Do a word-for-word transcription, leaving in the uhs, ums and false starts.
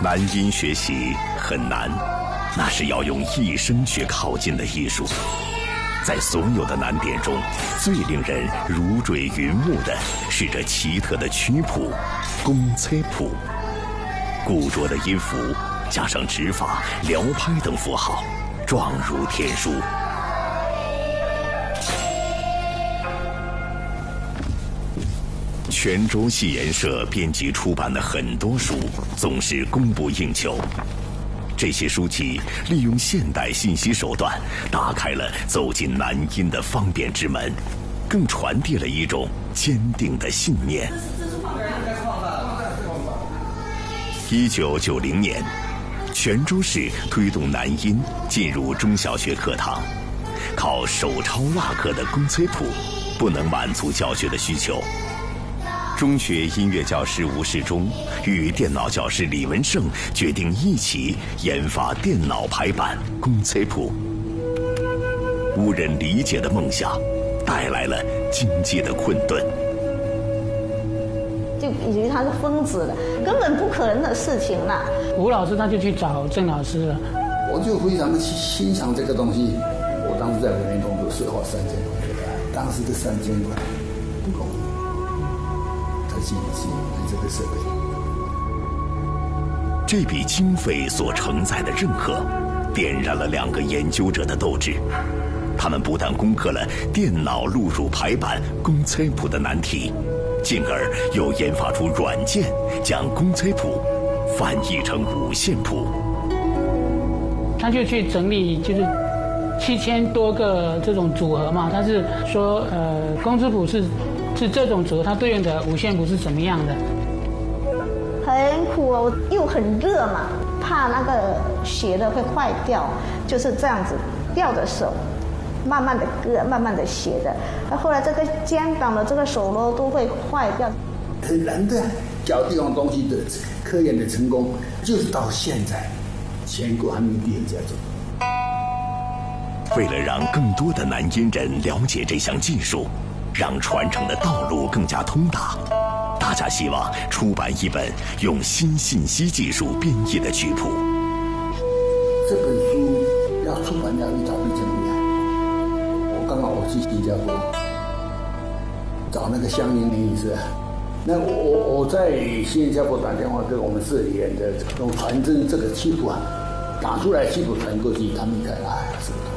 南音学习很难，那是要用一生去靠近的艺术。在所有的难点中，最令人如坠云雾的是这奇特的曲谱——公车谱。固着的音符加上指法、撩拍等符号，状如天书。泉州戏言社编辑出版的很多书总是供不应求。这些书籍利用现代信息手段，打开了走进南音的方便之门，更传递了一种坚定的信念。一九九零年，泉州市推动南音进入中小学课堂，靠手抄蜡刻的公崔谱不能满足教学的需求。中学音乐教师吴世忠与电脑教师李文胜决定一起研发电脑排版公崔谱。无人理解的梦想带来了经济的困顿， 就以为他是疯子了，根本不可能的事情了。 吴老师他就去找郑老师了， 我就非常的欣赏这个东西。我当时在文联工作是花三千块，当时的三千块不够。进进这个社会， 这笔经费所承载的认可，点燃了两个研究者的斗志。他们不但攻克了电脑录入排版公崔谱的难题，进而又研发出软件，将公崔谱翻译成五线谱。 他就去整理，就是七千多个这种组合嘛。他是说，呃，公崔谱是。是这种组合，它对应的五线谱是怎么样的？ 很苦哦，又很热嘛，怕那个写的会坏掉，就是这样子吊着手，慢慢的割，慢慢的写的。那后来这个肩膀的这个手咯都会坏掉。 很难的，小地方东西的科研的成功，就是到现在，全国还没第二家做。 为了让更多的南音人了解这项技术，让传承的道路更加通达，大家希望出版一本用新信息技术编译的曲谱。 这本书要出版要一大笔钱呀！我刚好我去新加坡找那个相应的意思，那我我我在新加坡打电话跟我们社里人的用传真这个曲谱啊，打出来曲谱传过去，他们一看，哎，是不是？